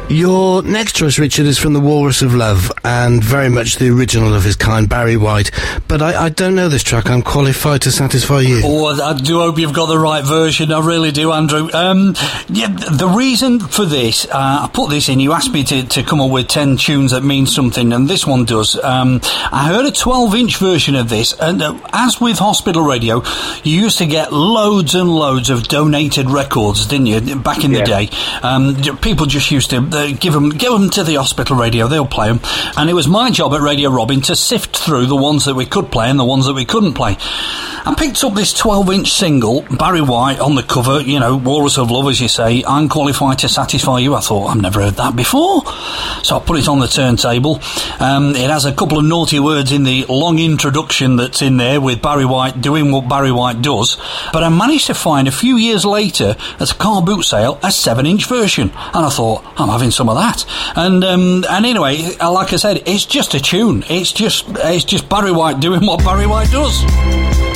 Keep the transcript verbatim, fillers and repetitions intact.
Your next choice, Richard, is from The Walrus of Love, and very much the original of his kind, Barry White. But I, I don't know this track. I'm qualified to satisfy you. Oh, I do hope you've got the right version. I really do, Andrew. Um, yeah, the reason for this, uh, I put this in. You asked me to, to come up with ten tunes that mean something, and this one does. Um, I heard a twelve-inch version of this, and uh, as with Hospital Radio, you used to get loads and loads of donated records, didn't you, back in yeah. the day? Um, people just used to uh, give them give them to the Hospital Radio, they'll play them, and it was my job at Radio Robin to sift through the ones that we could play and the ones that we couldn't play. I picked up this twelve-inch single, Barry White on the cover, you know, Walrus of Love, as you say, I'm qualified to satisfy you. I thought, I've never heard that before. So I put it on the turntable. Um, it has a couple of naughty words in the long introduction that's in there with Barry White doing what Barry White does. But I managed to find a few years later at a car boot sale a seven-inch version. And I thought, I'm having some of that. And um, and anyway, like I said, it's just a tune. It's just, it's just Barry White doing what Barry White does.